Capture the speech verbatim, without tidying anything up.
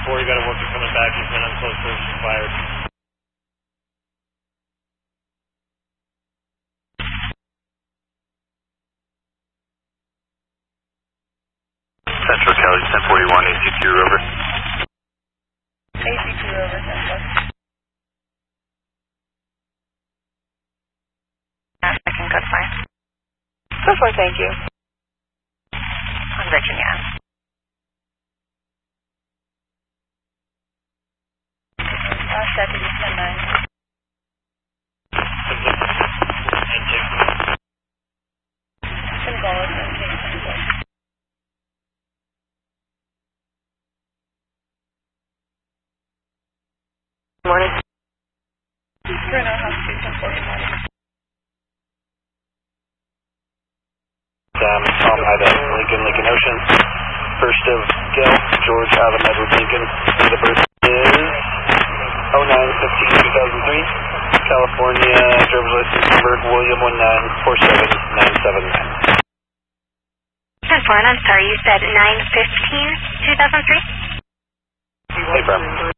four, you got a worker coming back. He's been on close service expired. Central Cali ten forty-one, A C two over. A C two over, Central. Yeah, second, good fine. So far, thank you. On Virginia. Uh, Deputy ten nine. Symbolic and case. Morning. Bruno, House two ten forty-one. Um, Tom Ida, Lincoln, Lincoln Ocean. First of Gil, George Adam Edward Lincoln. The birth is oh nine fifteen two thousand three. California, driver's license number William one nine four seven nine seven nine. ten four, I'm sorry, you said nine fifteen two thousand three? Hey, Bram.